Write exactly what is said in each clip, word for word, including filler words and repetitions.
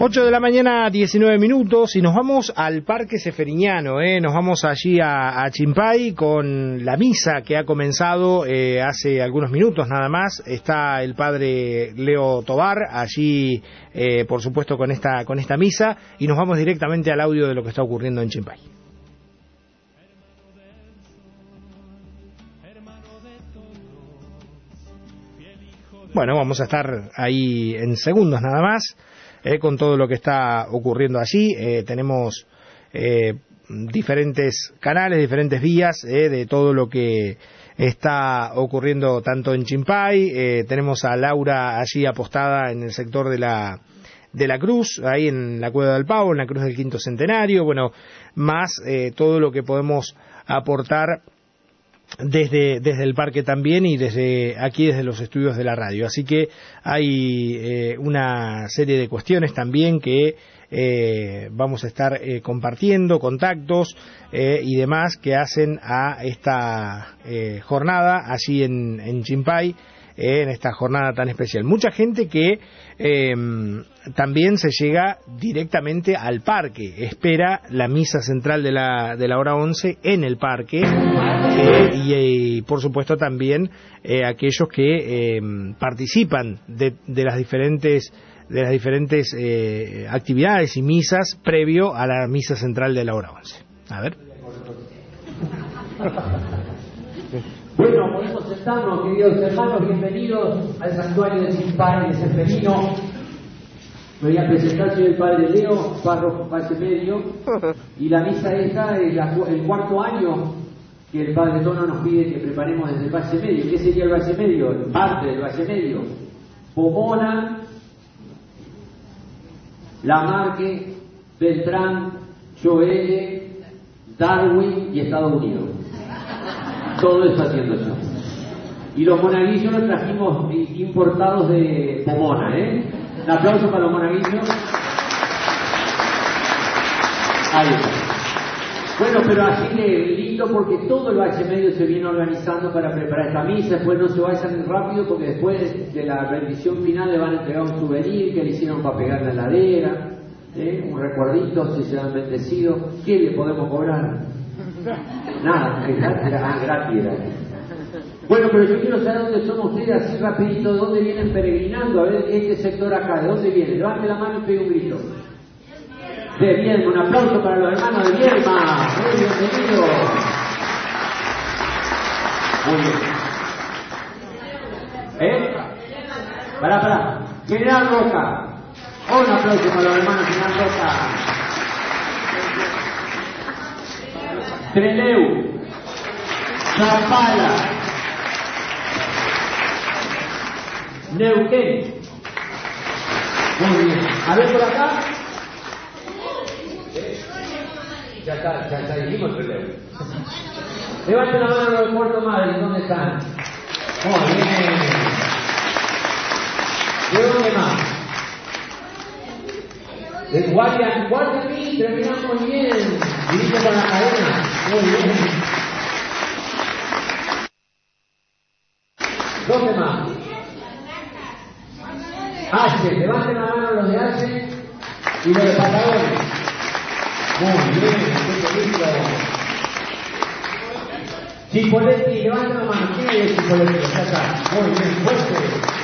ocho de la mañana, diecinueve minutos, y nos vamos al Parque Seferiñano, ¿eh? Nos vamos allí a, a Chimpay con la misa que ha comenzado eh, hace algunos minutos nada más. Está el padre Leo Tobar allí, eh, por supuesto, con esta, con esta misa, y nos vamos directamente al audio de lo que está ocurriendo en Chimpay. Bueno, vamos a estar ahí en segundos nada más. Eh, con todo lo que está ocurriendo allí. Eh, tenemos eh, diferentes canales, diferentes vías eh, de todo lo que está ocurriendo tanto en Chimpay. Eh, tenemos a Laura allí apostada en el sector de la de la Cruz, ahí en la Cueva del Pavo, en la Cruz del Quinto Centenario. Bueno, más eh, todo lo que podemos aportar desde desde el parque también y desde aquí, desde los estudios de la radio. Así que hay eh, una serie de cuestiones también que eh, vamos a estar eh, compartiendo, contactos eh, y demás que hacen a esta eh, jornada allí en, en Chimpay, eh, en esta jornada tan especial. Mucha gente que eh, también se llega directamente al parque, espera la misa central de la, de la hora once en el parque, eh, y, y por supuesto también eh, aquellos que eh, participan de, de las diferentes de las diferentes eh, actividades y misas previo a la misa central de la hora once. A ver. Bueno, podemos sentarnos, queridos hermanos, bienvenidos al santuario de Chimpay de Seferino. Me voy a presentar, soy el padre Leo, párroco Valle Medio, y la misa esta es la, el cuarto año que el padre Tono nos pide que preparemos desde el Valle Medio. ¿Qué sería el Valle Medio? Parte del Valle Medio: Pomona, Lamarque, Beltrán, Choele, Darwin y Estados Unidos. Todo eso haciendo yo. Y los monaguillos los trajimos importados de Pomona, ¿eh? Un aplauso para los monaguillos. Ahí está. Bueno, pero así de lindo, porque todo el Valle Medio se viene organizando para preparar esta misa. Después no se vayan rápido, porque después de la bendición final le van a entregar un souvenir que le hicieron para pegar la heladera, ¿eh? Un recuerdito, si se han bendecido. ¿Qué le podemos cobrar? Nada, es gratis, era gratis era. Bueno, pero yo quiero saber dónde son ustedes, así rapidito, de dónde vienen peregrinando. A ver, este sector acá, ¿de dónde viene? Levante la mano y pegue un grito. De Viedma, un aplauso para los hermanos de Viedma. Muy bienvenidos. Muy bien. ¿Eh? Pará, pará. General Roca. Un aplauso para los hermanos General Roca. Treleu, Zapala, Neuquén. Muy bien. A ver por acá. Ya está, ya está, dijimos Treleu. Levanten la mano los de Puerto Madre, ¿dónde están? Muy bien. ¿De dónde más? De Guardia, Guardia mí, terminamos muy bien. Dirige con la cadena. Muy bien. ¿Dónde más? H, levanten la mano los de H y los de Patagones. Muy bien, qué lindo. Chipoletti, levanten la mano. ¿Quién es Chipoletti? Ya está. Muy bien, fuerte.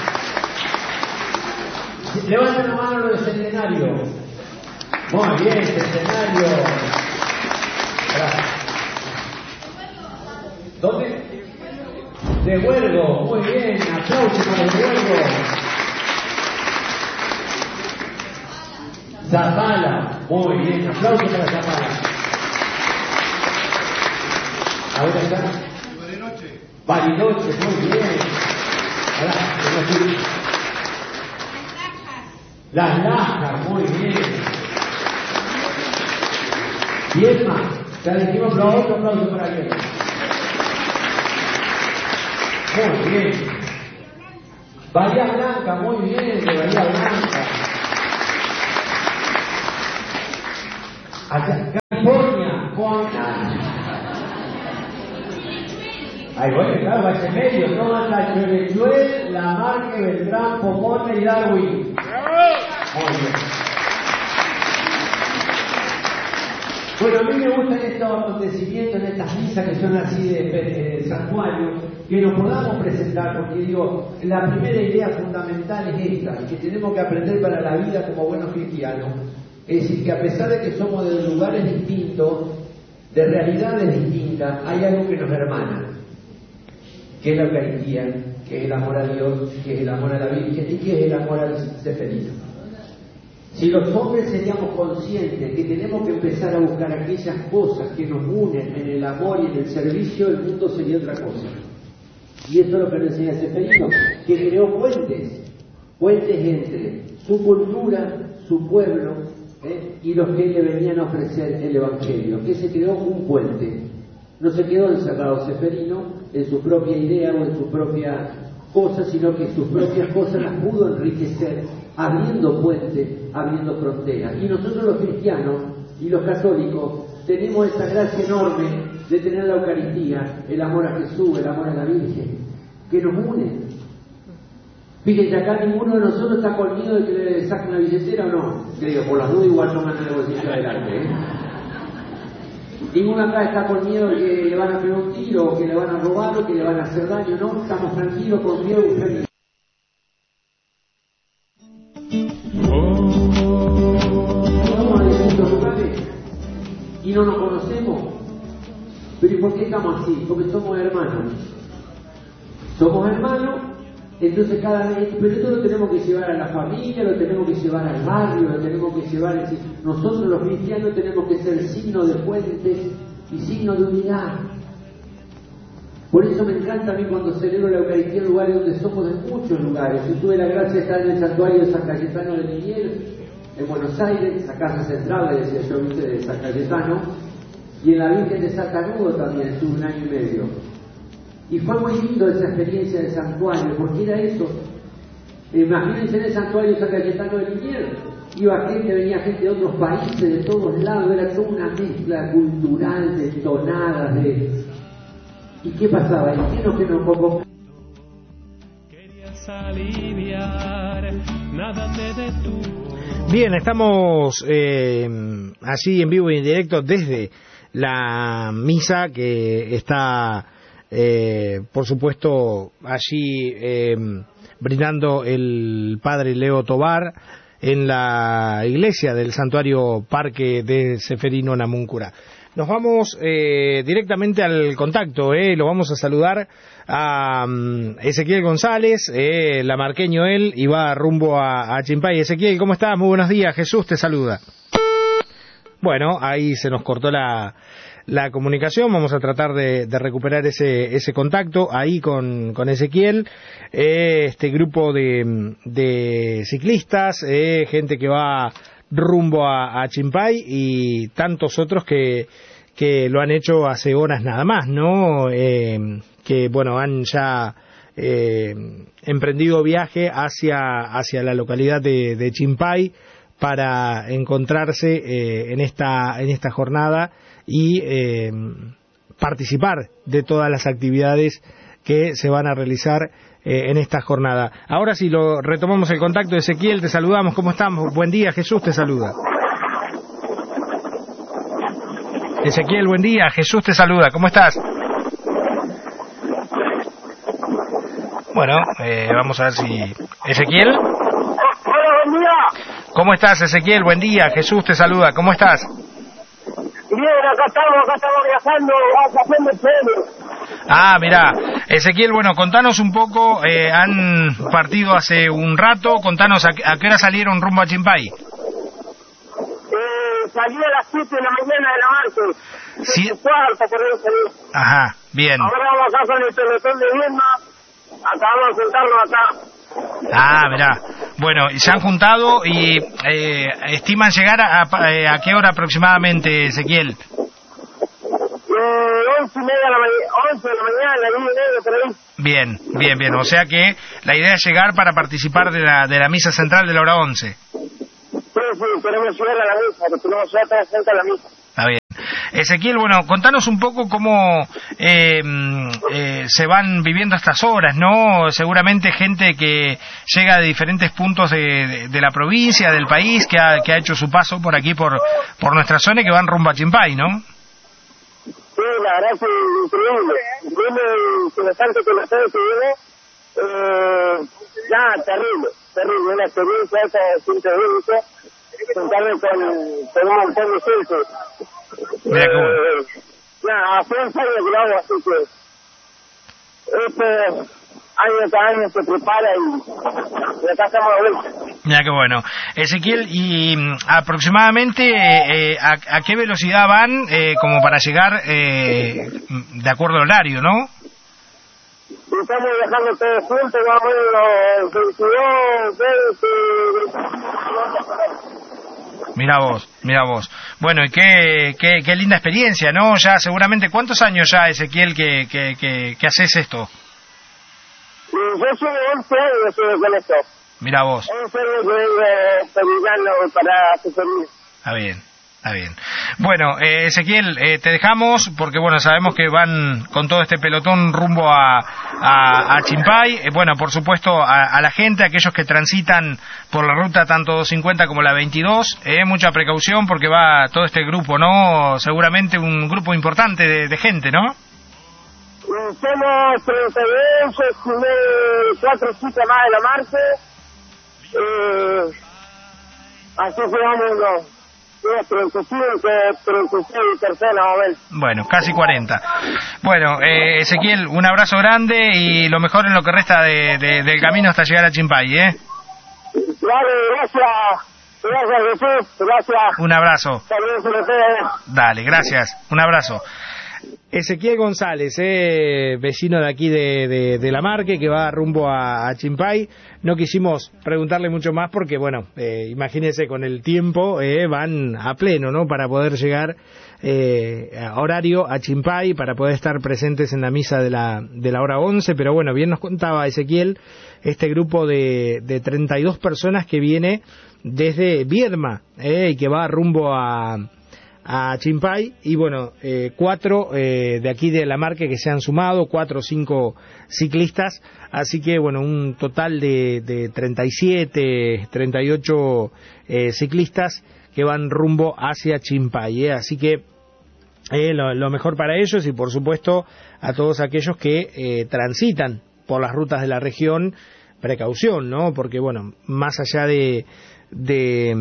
Levanten la mano los de Centenario. Muy bien, Centenario. Gracias. ¿Dónde? De Huergo. Muy bien, aplausos para el Huergo. Zapala. Muy bien, aplausos para Zapala. Ahora está. Bariloche. Bariloche, muy bien. Gracias. Las Lajas, muy bien. Viedma, ya dijimos otro aplauso para Viedma. Muy bien. Bahía Blanca, muy bien, de Bahía Blanca. Acá, California, con... Ahí voy, claro, Valle Medio, toma hasta Cholechuel, Lamarque, Beltrán, Pomona y Darwin. Muy bien. estos acontecimientos, en estas misas que son así de, de, de santuario, que nos podamos presentar, porque digo, la primera idea fundamental es esta, que tenemos que aprender para la vida como buenos cristianos. Es decir, que a pesar de que somos de lugares distintos, de realidades distintas, hay algo que nos hermana, que es la Eucaristía, que es el amor a Dios, que es el amor a la Virgen y que es el amor al seferino. Si los hombres seríamos conscientes que tenemos que empezar a buscar aquellas cosas que nos unen en el amor y en el servicio, el mundo sería otra cosa. Y esto es lo que nos enseña el seferino, que creó puentes, puentes entre su cultura, su pueblo, ¿eh? y los que le venían a ofrecer el Evangelio, que se creó un puente. No se quedó encerrado Seferino en su propia idea o en su propia cosa, sino que sus propias cosas las pudo enriquecer, abriendo puentes, abriendo fronteras. Y nosotros los cristianos y los católicos tenemos esa gracia enorme de tener la Eucaristía, el amor a Jesús, el amor a la Virgen, que nos une. Fíjense, acá ninguno de nosotros está colmido de que le saquen la billetera o no. Que digo, por las dudas igual toman el bolsillo adelante, ¿eh? Ninguno acá está con miedo de que le van a pegar un tiro, o que le van a robar, o que le van a hacer daño, ¿no? Estamos tranquilos, con miedo y felices. Estamos en distintos lugares y no nos conocemos. Pero ¿y por qué estamos así? Porque somos hermanos. Somos hermanos. Entonces cada vez, pero esto lo tenemos que llevar a la familia, lo tenemos que llevar al barrio, lo tenemos que llevar, es decir, nosotros los cristianos tenemos que ser signo de puentes y signo de unidad. Por eso me encanta a mí cuando celebro la Eucaristía en lugares donde somos de muchos lugares. Yo tuve la gracia de estar en el santuario de San Cayetano de Liniers, en Buenos Aires, la casa central, le decía yo, viste, de San Cayetano, y en la Virgen de Satanudo también estuve un año y medio. Y fue muy lindo esa experiencia del santuario, porque era eso. Imagínense en el santuario de San Cayetano de Liniers, iba gente, venía gente de otros países, de todos lados, era toda una mezcla cultural, de tonadas, de... ¿Y qué pasaba? ¿Y qué no que nos convocaba? Bien, estamos eh, así en vivo y en directo desde la misa que está... Eh, por supuesto, allí eh, brindando el padre Leo Tobar en la iglesia del Santuario Parque de Seferino Namuncurá. Nos vamos eh, directamente al contacto, eh, lo vamos a saludar a um, Ezequiel González, eh, lamarqueño él, y va rumbo a, a Chimpay. Ezequiel, ¿cómo estás? Muy buenos días, Jesús te saluda. Bueno, ahí se nos cortó la... la comunicación, vamos a tratar de, de recuperar ese ese contacto ahí con, con Ezequiel, eh, este grupo de, de ciclistas, eh, gente que va rumbo a, a Chimpay y tantos otros que, que lo han hecho hace horas nada más, ¿no? Eh, que, bueno, han ya eh, emprendido viaje hacia, hacia la localidad de, de Chimpay para encontrarse eh, en esta en esta jornada y eh, participar de todas las actividades que se van a realizar eh, en esta jornada. Ahora sí, lo retomamos el contacto. Ezequiel, te saludamos. ¿Cómo estamos? Buen día, Jesús te saluda. Ezequiel, buen día. Jesús te saluda. ¿Cómo estás? Bueno, eh, vamos a ver si... Ezequiel. Hola, buen día. ¿Cómo estás, Ezequiel? Buen día. Jesús te saluda. ¿Cómo estás? Bien, acá estamos, acá estamos viajando, haciendo el pueblo. Ah, mirá, Ezequiel, bueno, contanos un poco, eh, han partido hace un rato, contanos a, a qué hora salieron rumbo a Chimpay. Eh, salí a las siete de la mañana de la marcha. Sí. Cuarto, por eso salí. Ajá, bien. Ahora vamos acá con el pelotón de Vietnam, acabamos de sentarnos acá. Ah, mirá. Bueno, se han juntado y eh, estiman llegar a, a, a qué hora aproximadamente, Ezequiel. Eh, once y media de la mañana, once de la mañana, diez y media, por ahí. Bien, bien, bien. O sea que la idea es llegar para participar de la de la misa central de la hora once. Sí, sí, queremos llegar a la misa, que tenemos ya toda cerca de la misa. Está bien. Ezequiel, bueno, contanos un poco cómo eh, eh, se van viviendo estas horas, ¿no? Seguramente gente que llega de diferentes puntos de, de, de la provincia, del país, que ha, que ha hecho su paso por aquí, por, por nuestra zona y que van rumbo a Chimpay, ¿no? verdad que increíble, increíble el semejante que nosotros tuvimos, eh, ya, terrible, terrible, una experiencia esa de ciento veinte, contarme con, con un montón de gente. Mira cómo. Eh, nada, hace un año que lo hago, así que este año cada año se prepara y, y acá estamos de vuelta. Mira qué bueno. Ezequiel, y mm, aproximadamente eh, a, a qué velocidad van eh, como para llegar eh, de acuerdo al horario, ¿no? Estamos viajando todos juntos, más o menos veintidós, veinte, Mira vos, mira vos. Bueno, y qué, qué, qué linda experiencia, ¿no? Ya seguramente, ¿cuántos años ya, Ezequiel, que, que, que, que haces esto? Y yo soy once años con esto. Mira vos. once años que vengo terminando para asesoría. Está bien, está bien. Bueno, eh, Ezequiel, eh, te dejamos porque, bueno, sabemos que van con todo este pelotón rumbo a, a, a Chimpay. Eh, bueno, por supuesto, a, a la gente, a aquellos que transitan por la ruta tanto doscientos cincuenta como la veintidós, eh, mucha precaución porque va todo este grupo, ¿no? Seguramente un grupo importante de, de gente, ¿no? Somos treinta y dos, estimé cuatro chicas más de la marcha. Eh, así que vamos los treinta y cinco, treinta y seis personas, a ver. Bueno, casi cuarenta. Bueno, eh, Ezequiel, un abrazo grande y lo mejor en lo que resta de, de, del camino hasta llegar a Chimpay, ¿eh? Dale, gracias. Gracias, Jesús. Gracias. Un abrazo. Saludos a ustedes. Dale, gracias. Un abrazo. Ezequiel González, eh, vecino de aquí de, de, de La Marque, que va rumbo a, a Chimpay. No quisimos preguntarle mucho más porque, bueno, eh, imagínense, con el tiempo eh, van a pleno, ¿no? Para poder llegar eh, a horario a Chimpay, para poder estar presentes en la misa de la, de la hora once. Pero bueno, bien nos contaba Ezequiel, este grupo de, de treinta y dos personas que viene desde Viedma eh, y que va rumbo a... a Chimpay, y bueno, eh, cuatro eh, de aquí de La Marque que se han sumado, cuatro o cinco ciclistas, así que bueno, un total de, de treinta y siete, treinta y ocho eh, ciclistas que van rumbo hacia Chimpay, eh, así que eh, lo, lo mejor para ellos y por supuesto a todos aquellos que eh, transitan por las rutas de la región, precaución, ¿no? Porque bueno, más allá de... de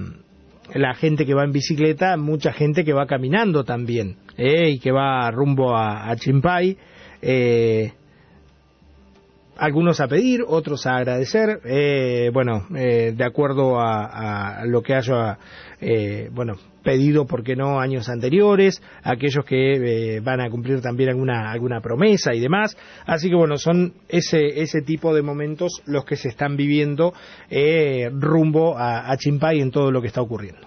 la gente que va en bicicleta, mucha gente que va caminando también, eh, y que va rumbo a, a Chimpay, eh, algunos a pedir, otros a agradecer, eh, bueno, eh, de acuerdo a, a lo que haya, eh, bueno, pedido, ¿por qué no?, años anteriores, aquellos que eh, van a cumplir también alguna alguna promesa y demás, así que bueno, son ese ese tipo de momentos los que se están viviendo eh, rumbo a, a Chimpay en todo lo que está ocurriendo.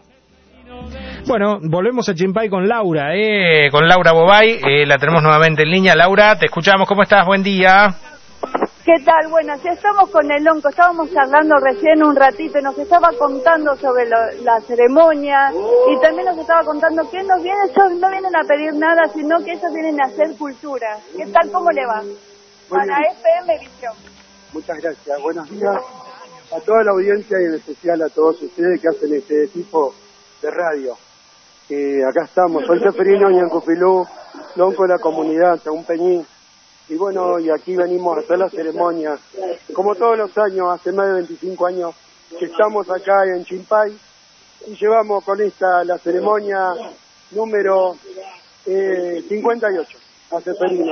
Bueno, volvemos a Chimpay con Laura, eh, con Laura Bobay, eh, la tenemos nuevamente en línea. Laura, te escuchamos, ¿cómo estás? Buen día. ¿Qué tal? Bueno, si estamos con el Lonco, estábamos charlando recién un ratito y nos estaba contando sobre lo, la ceremonia y también nos estaba contando que nos viene, ellos no vienen a pedir nada, sino que ellos vienen a hacer cultura. ¿Qué tal? ¿Cómo le va? Bueno, para F M Visión. Muchas gracias. Buenos días a toda la audiencia y en especial a todos ustedes que hacen este tipo de radio. Eh, acá estamos, soy Seferino Ñancupilú, Lonco de la comunidad, Según Peñín. Y bueno, y aquí venimos a hacer la ceremonia, como todos los años, hace más de veinticinco años que estamos acá en Chimpay, y llevamos con esta la ceremonia número eh, cincuenta y ocho a Seferino,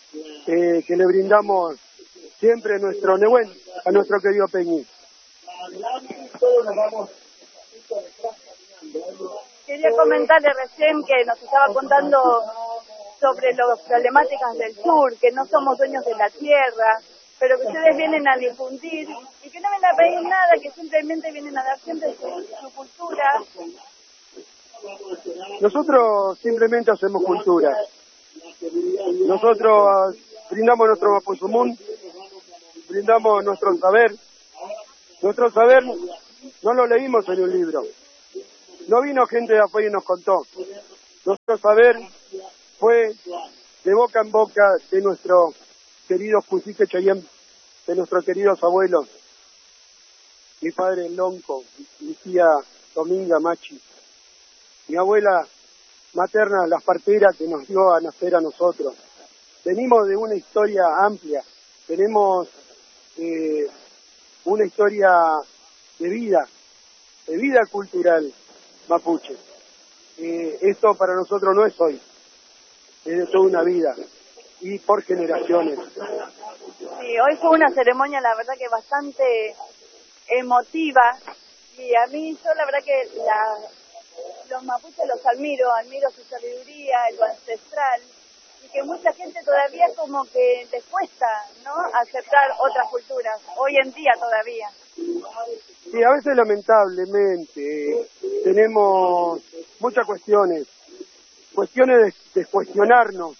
eh, que le brindamos siempre nuestro Nehuen a nuestro querido Peñín. Quería comentarle recién que nos estaba contando sobre las problemáticas del sur, que no somos dueños de la tierra, pero que ustedes vienen a difundir y que no vienen a pedir nada, que simplemente vienen a dar siempre su, su cultura. Nosotros simplemente hacemos cultura. Nosotros brindamos nuestro Mapuzumún, brindamos nuestro saber. Nuestro saber no lo leímos en un libro. No vino gente de afuera y nos contó. Nuestro saber fue de boca en boca de nuestros queridos Cusique Chayem, de nuestros queridos abuelos, mi padre Lonco, mi tía Dominga Machi, mi abuela materna, las parteras que nos dio a nacer a nosotros. Venimos de una historia amplia, tenemos eh, una historia de vida, de vida cultural mapuche. Eh, esto para nosotros no es hoy, es de toda una vida y por generaciones. Sí, hoy fue una ceremonia, la verdad que bastante emotiva, y a mí, yo la verdad que la, los mapuches los admiro, admiro su sabiduría, lo ancestral, y que mucha gente todavía como que les cuesta, ¿no?, aceptar otras culturas, hoy en día todavía. Sí, a veces lamentablemente tenemos muchas cuestiones, cuestiones de, de cuestionarnos,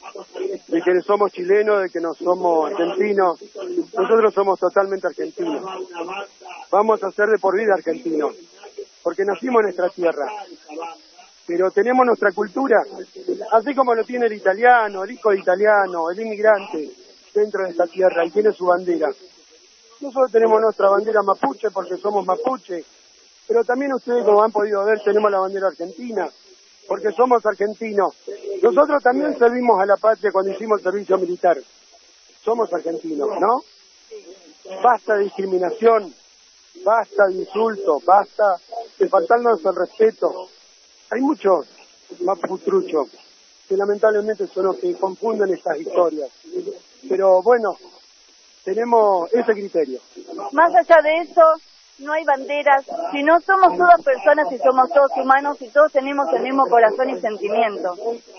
de que somos chilenos, de que no somos argentinos. Nosotros somos totalmente argentinos. Vamos a ser de por vida argentinos, porque nacimos en nuestra tierra. Pero tenemos nuestra cultura, así como lo tiene el italiano, el hijo de italiano, el inmigrante dentro de esta tierra, y tiene su bandera. Nosotros tenemos nuestra bandera mapuche porque somos mapuche, pero también ustedes, como han podido ver, tenemos la bandera argentina, porque somos argentinos. Nosotros también servimos a la patria cuando hicimos el servicio militar. Somos argentinos, ¿no? Basta de discriminación, basta de insultos, basta de faltarnos el respeto. Hay muchos maputruchos que lamentablemente son los que confunden estas historias. Pero bueno, tenemos ese criterio. Más allá de eso, no hay banderas, sino somos todas personas y somos todos humanos y todos tenemos el mismo corazón y sentimiento.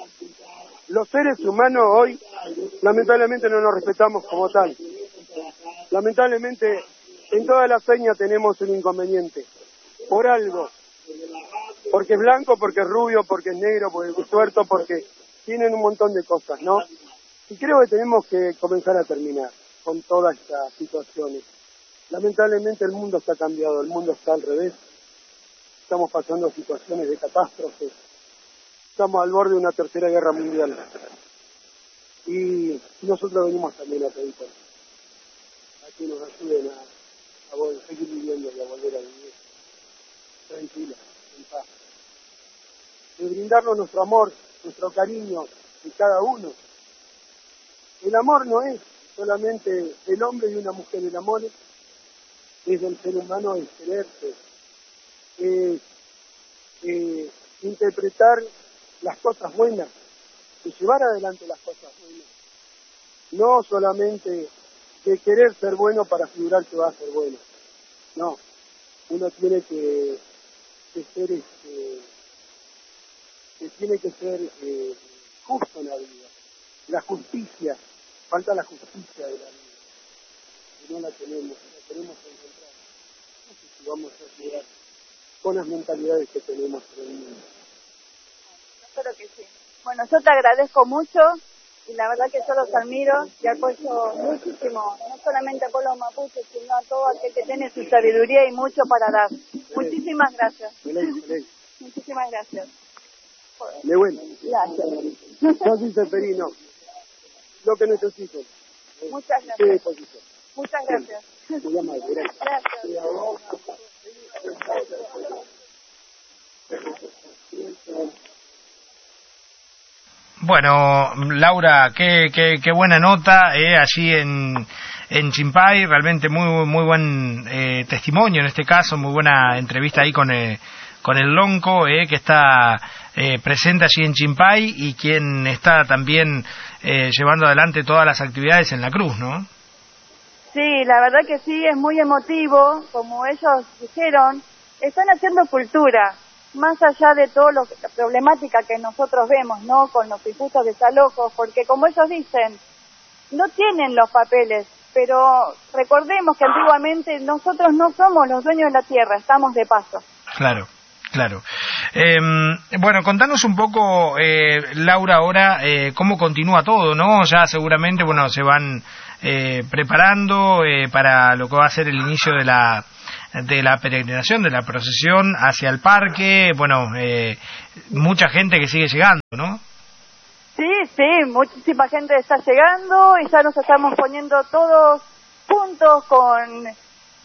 Los seres humanos hoy, lamentablemente, no nos respetamos como tal. Lamentablemente, en todas las señas tenemos un inconveniente. Por algo. Porque es blanco, porque es rubio, porque es negro, porque es tuerto, porque tienen un montón de cosas, ¿no? Y creo que tenemos que comenzar a terminar con todas estas situaciones. Lamentablemente el mundo está cambiado, el mundo está al revés. Estamos pasando situaciones de catástrofe. Estamos al borde de una tercera guerra mundial. Y nosotros venimos también a pedir a que nos ayuden a, a seguir viviendo y a volver a vivir tranquila, en paz. De brindarnos nuestro amor, nuestro cariño de cada uno. El amor no es solamente el hombre y una mujer, el amor es del ser humano, es quererse, es eh, interpretar las cosas buenas, y llevar adelante las cosas buenas. No solamente de querer ser bueno para figurar que va a ser bueno. No, uno tiene que, que ser este, que tiene que ser eh, justo en la vida. La justicia, falta la justicia de la vida. Y no la tenemos, la tenemos que encontrar. No sé si vamos a llegar con las mentalidades que tenemos en el mundo. Creo que sí. Bueno, yo te agradezco mucho y la verdad que yo los admiro y apoyo muchísimo, no solamente a pueblos mapuches, sino a todo aquel que tiene su sabiduría y mucho para dar. Muchísimas gracias. Muchísimas gracias. De bueno. Gracias. Yo soy Seferino. Lo que necesito. Muchas gracias. Sí, Muchas gracias. Muy amable, gracias. Gracias. Bueno, Laura, qué, qué, qué buena nota eh, allí en, en Chimpay, realmente muy muy buen eh, testimonio en este caso, muy buena entrevista ahí con, eh, con el Lonco, eh, que está eh, presente allí en Chimpay y quien está también eh, llevando adelante todas las actividades en la Cruz, ¿no? Sí, la verdad que sí, es muy emotivo, como ellos dijeron, están haciendo cultura. Más allá de toda la problemática que nosotros vemos, ¿no?, con los injustos desalojos, porque como ellos dicen, no tienen los papeles, pero recordemos que antiguamente nosotros no somos los dueños de la tierra, estamos de paso. Claro, claro. Eh, bueno, contanos un poco, eh, Laura, ahora eh, cómo continúa todo, ¿no? Ya seguramente, bueno, se van eh, preparando eh, para lo que va a ser el inicio de la de la peregrinación, de la procesión hacia el parque, bueno, eh, mucha gente que sigue llegando, ¿no? Sí, sí, muchísima gente está llegando y ya nos estamos poniendo todos juntos con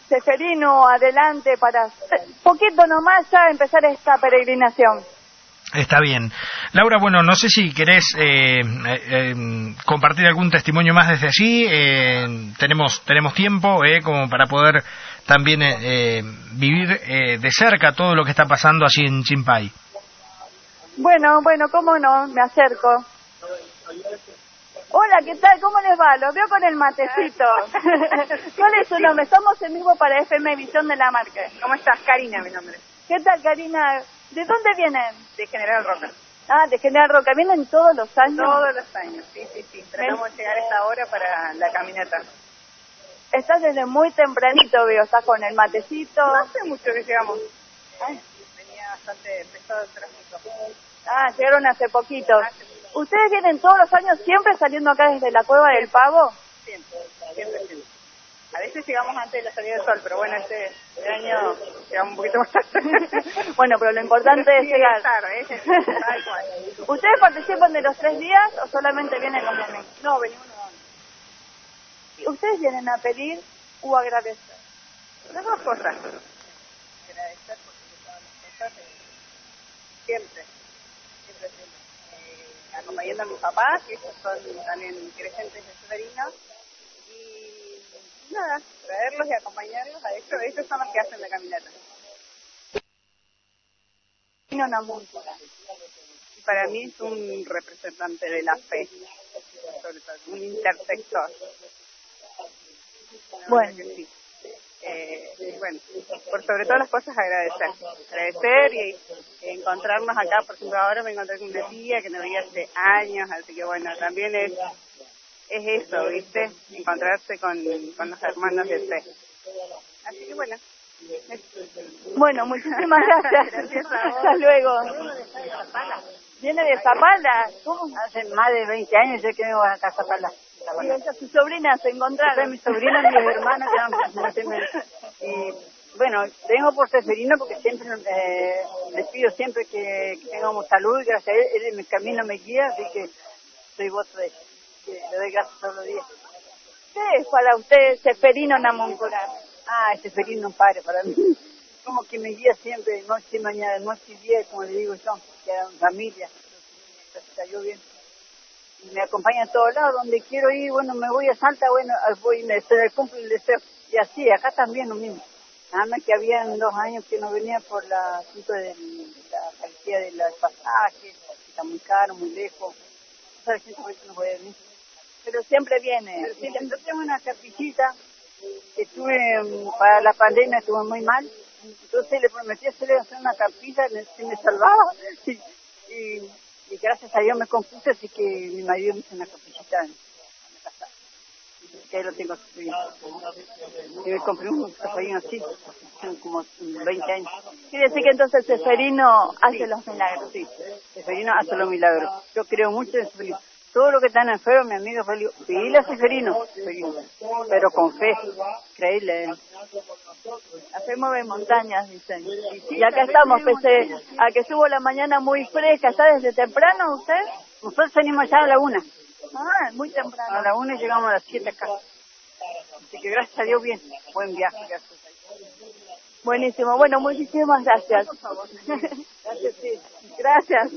Seferino adelante para poquito nomás ya empezar esta peregrinación. Está bien. Laura, bueno, no sé si querés eh, eh, compartir algún testimonio más desde allí. Eh, tenemos tenemos tiempo eh, como para poder también eh, vivir eh, de cerca todo lo que está pasando allí en Chimpay. Bueno, bueno, cómo no, me acerco. Hola, ¿qué tal? ¿Cómo les va? Los veo con el matecito. ¿Cuál es su nombre? Estamos en vivo para F M Visión de la Marca. ¿Cómo estás? Karina, mi nombre. ¿Qué tal, Karina? ¿De dónde vienen? De General Roca. Ah, de General Roca. ¿Vienen todos los años? Todos los años, sí, sí, sí. Tratamos de llegar a esta hora para la caminata. Estás desde muy tempranito, veo. Estás con el matecito. No hace mucho que llegamos. Ay, venía bastante pesado el tráfico. Ah, llegaron hace poquito. Hace poquito. ¿Ustedes vienen todos los años siempre saliendo acá desde la Cueva del Pavo? Siempre, siempre, siempre. A veces llegamos antes de la salida del sol, pero bueno, este, este año llegamos un poquito más tarde. Bueno, pero lo importante es sí, llegar. Claro, ¿eh? Tal cual. ¿Ustedes participan de los tres días o solamente vienen los domingos? No, venimos los domingos. ¿Ustedes vienen a pedir o agradecer? Las dos cosas. Agradecer porque todas las cosas, eh, siempre, siempre, siempre. Eh, acompañando a mis papás, que ellos son también creyentes de Severino. Y nada, traerlos y acompañarlos a ellos. Ellos son los que hacen la caminata. Y para mí es un representante de la fe, sobre todo, un intersector. Bueno. Sí. Eh, y bueno, por sobre todas las cosas agradecer, agradecer y, y encontrarnos acá. Por ejemplo, ahora me encontré con una tía que no veía hace años, así que bueno, también es es eso, ¿viste? Encontrarse con, con los hermanos de fe. Así que bueno. Bueno, muchísimas gracias. Gracias a vos. Hasta luego. ¿Viene de Zapala? ¿Cómo? Hace más de veinte años yo que vengo a acá a Zapala. Y esa, sus sobrinas se encontraron. Mis sobrinas, mis hermanas, y bueno, vengo por Seferino porque siempre eh, les pido siempre que, que tengamos salud, gracias a él, él en mi camino me guía, así que soy voto de él, que le doy gracias todos los días. ¿Qué es para usted Seferino Namuncurá? Ah, Seferino no padre para mí, como que me guía siempre, noche y mañana, noche y día, como le digo yo, que eran familia, se cayó bien. Y me acompaña a todos lados, donde quiero ir, bueno, me voy a Salta, bueno, voy, me se le cumple el deseo. Y así, acá también lo mismo. Nada más que habían dos años que no venía por la asunto de la carestía del pasaje, que está muy caro, muy lejos. O sea, gente por eso no puede venir. Pero siempre viene. Pero sí, yo tengo una capillita que tuve, para la pandemia estuve muy mal. Entonces le prometí hacerle hacer una capilla, si me salvaba. Y, y, y gracias a Dios me compuse, así que mi marido me hizo una capillita en la casa. Que ahí lo tengo construido. Y me compré un capellín así, hace como veinte años. Quiere decir que entonces Seferino hace sí, los milagros. Sí, Seferino hace los milagros. Yo creo mucho en Seferino. Todo lo que están enfermos, mi amigo Felipe, pedile a Seferino, pero con fe, creíle. La fe mueve montañas, dicen. Y acá estamos, pese a que estuvo la mañana muy fresca. ¿Está desde temprano usted? Nosotros salimos ya a la una. Ah, muy temprano. A la una y llegamos a las siete acá. Así que gracias a Dios, bien. Buen viaje, gracias. Buenísimo. Bueno, muchísimas gracias. Por favor. Gracias, sí. Gracias.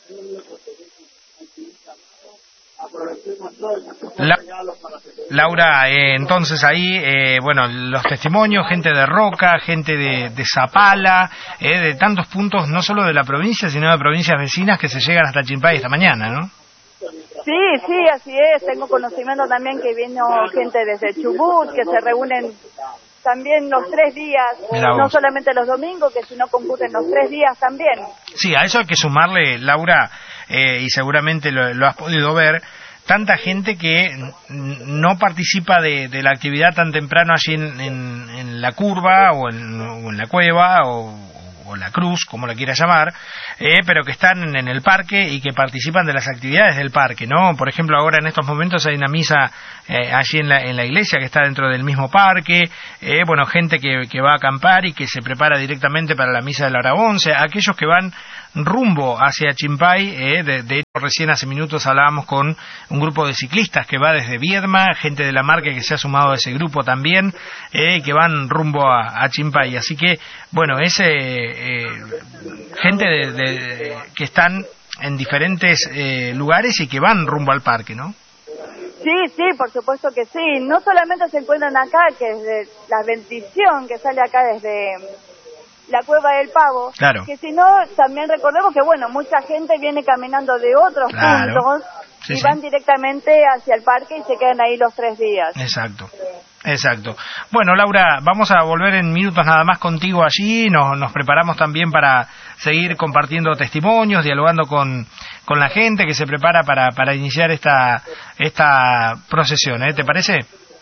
La, Laura, eh, entonces ahí, eh, bueno, los testimonios, gente de Roca, gente de, de Zapala, eh, de tantos puntos, no solo de la provincia, sino de provincias vecinas que se llegan hasta Chimpay esta mañana, ¿no? Sí, sí, así es. Tengo conocimiento también que vino gente desde Chubut, que se reúnen también los tres días, no solamente los domingos, que si no concurren los tres días también. Sí, a eso hay que sumarle, Laura, eh, y seguramente lo, lo has podido ver, tanta gente que no participa de, de la actividad tan temprano allí en, en, en la curva o en, o en la cueva o, o la cruz, como la quieras llamar, eh, pero que están en, en el parque y que participan de las actividades del parque, ¿no? Por ejemplo, ahora en estos momentos hay una misa eh, allí en la, en la iglesia que está dentro del mismo parque, eh, bueno, gente que, que va a acampar y que se prepara directamente para la misa de la hora once, aquellos que van rumbo hacia Chimpay, eh, de, de hecho recién hace minutos hablábamos con un grupo de ciclistas que va desde Viedma, gente de la marca que se ha sumado a ese grupo también, eh, que van rumbo a, a Chimpay, así que bueno, ese eh, gente de, de, que están en diferentes eh, lugares y que van rumbo al parque, ¿no? Sí, sí, por supuesto que sí. No solamente se encuentran acá, que es de la bendición que sale acá desde la Cueva del Pavo, claro, que si no, también recordemos que, bueno, mucha gente viene caminando de otros claro. puntos sí, y sí. van directamente hacia el parque y se quedan ahí los tres días. Exacto. Exacto. Bueno, Laura, vamos a volver en minutos nada más contigo allí. Nos, nos preparamos también para seguir compartiendo testimonios, dialogando con, con la gente que se prepara para, para iniciar esta, esta procesión, ¿eh? ¿Te parece?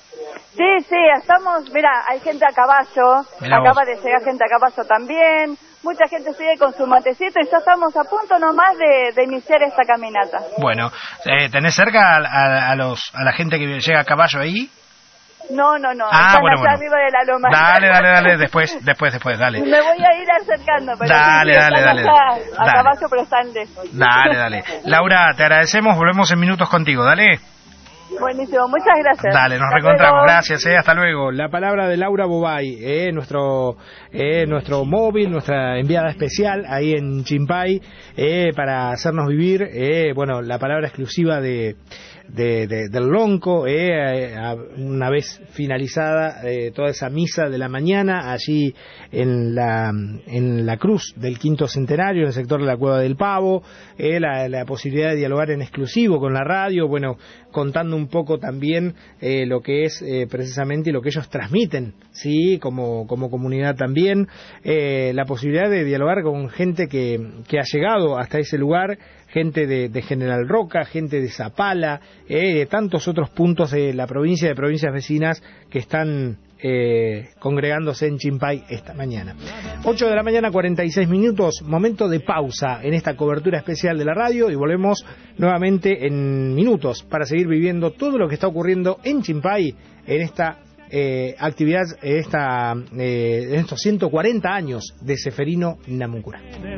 Sí, sí, estamos, mira, hay gente a caballo, Mirá acaba vos. de llegar gente a caballo también, mucha gente sigue con su matecito y ya estamos a punto nomás de, de iniciar esta caminata. Bueno, eh, ¿tenés cerca a, a, a, los, a la gente que llega a caballo ahí? No, no, no, ah, están bueno, allá bueno. arriba de la loma. Dale, dale, dale, después, después, después, dale. Me voy a ir acercando, pero dale, sí, dale, están dale, allá, dale. a Dale. caballo, pero están lejos. Dale, dale. Laura, te agradecemos, volvemos en minutos contigo, dale. Buenísimo, muchas gracias. Dale, nos Hasta reencontramos, luego. gracias, eh, hasta luego. La palabra de Laura Bobay, eh, nuestro eh, nuestro móvil, nuestra enviada especial ahí en Chimpay, eh, para hacernos vivir, eh, bueno, la palabra exclusiva de, de, de del Lonco, eh, a, una vez finalizada eh, toda esa misa de la mañana allí en la en la cruz del quinto centenario, en el sector de la Cueva del Pavo, eh, la, la posibilidad de dialogar en exclusivo con la radio, bueno, contando un poco también eh, lo que es eh, precisamente lo que ellos transmiten, sí, como, como comunidad también, eh, la posibilidad de dialogar con gente que, que ha llegado hasta ese lugar, gente de, de General Roca, gente de Zapala, eh, de tantos otros puntos de la provincia, de provincias vecinas que están eh, congregándose en Chimpay esta mañana. ocho de la mañana, cuarenta y seis minutos, momento de pausa en esta cobertura especial de la radio y volvemos nuevamente en minutos para seguir viviendo todo lo que está ocurriendo en Chimpay en esta eh, actividad, en, esta, eh, en estos ciento cuarenta años de Ceferino Namuncurá.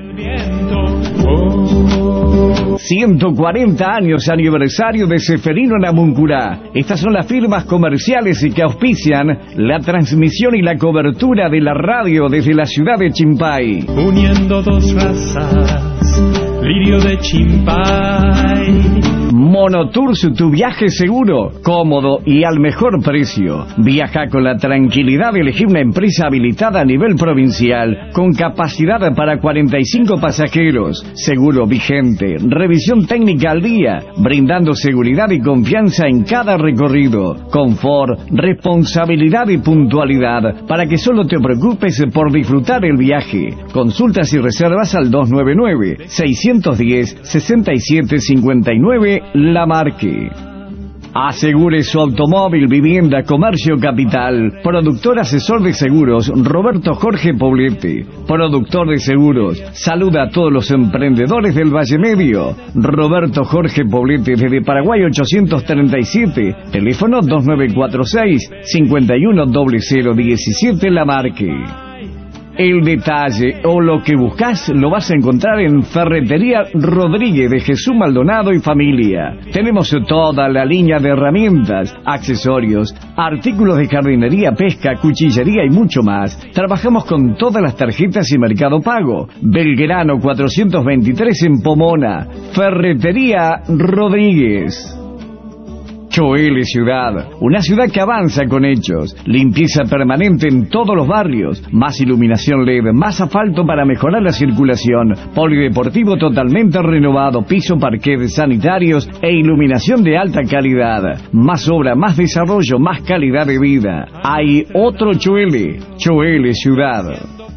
ciento cuarenta años aniversario de Ceferino Namuncurá. Estas son las firmas comerciales que auspician la transmisión y la cobertura de la radio desde la ciudad de Chimpay. Uniendo dos razas, lirio de Chimpay. Monotours, tu viaje seguro, cómodo y al mejor precio. Viaja con la tranquilidad de elegir una empresa habilitada a nivel provincial, con capacidad para cuarenta y cinco pasajeros, seguro vigente, revisión técnica al día, brindando seguridad y confianza en cada recorrido, confort, responsabilidad y puntualidad, para que solo te preocupes por disfrutar el viaje. Consultas y reservas al dos nueve nueve, seis uno cero, seis siete cinco nueve, La Marque. Asegure su automóvil, vivienda, comercio, capital. Productor asesor de seguros, Roberto Jorge Poblete. Productor de seguros. Saluda a todos los emprendedores del Valle Medio. Roberto Jorge Poblete, desde Paraguay ochocientos treinta y siete. Teléfono dos nueve cuatro seis, cinco uno cero cero uno siete, La Marque. El detalle o lo que buscas lo vas a encontrar en Ferretería Rodríguez de Jesús Maldonado y familia. Tenemos toda la línea de herramientas, accesorios, artículos de jardinería, pesca, cuchillería y mucho más. Trabajamos con todas las tarjetas y Mercado Pago. Belgrano cuatrocientos veintitrés en Pomona. Ferretería Rodríguez. Choele Ciudad, una ciudad que avanza con hechos, limpieza permanente en todos los barrios, más iluminación L E D, más asfalto para mejorar la circulación, polideportivo totalmente renovado, piso, parquet, sanitarios e iluminación de alta calidad, más obra, más desarrollo, más calidad de vida. Hay otro Choele, Choele Ciudad.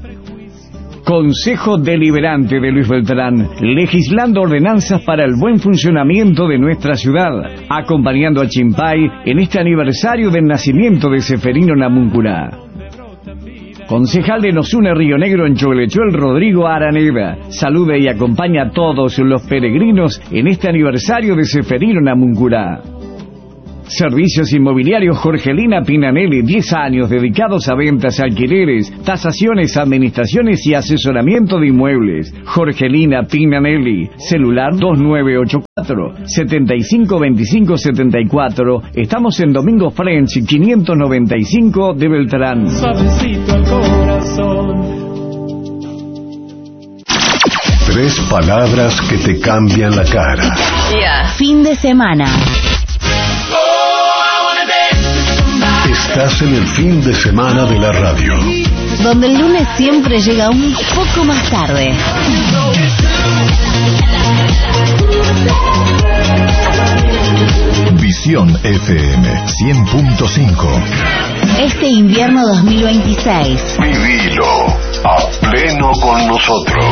Consejo Deliberante de Luis Beltrán, legislando ordenanzas para el buen funcionamiento de nuestra ciudad, acompañando a Chimpay en este aniversario del nacimiento de Ceferino Namuncurá. Concejal de Nos Une Río Negro en Cholechuel, Rodrigo Araneda, saluda y acompaña a todos los peregrinos en este aniversario de Ceferino Namuncurá. Servicios Inmobiliarios Jorgelina Pinanelli, diez años dedicados a ventas, alquileres, tasaciones, administraciones y asesoramiento de inmuebles. Jorgelina Pinanelli, celular dos nueve ocho cuatro, siete cinco dos cinco siete cuatro. Estamos en Domingo French quinientos noventa y cinco de Beltrán. Suavecito al corazón. Tres palabras que te cambian la cara. Yeah. Fin de semana. Estás en el fin de semana de la radio, donde el lunes siempre llega un poco más tarde. Visión F M cien punto cinco. Este invierno dos mil veintiséis. Vivilo a pleno con nosotros.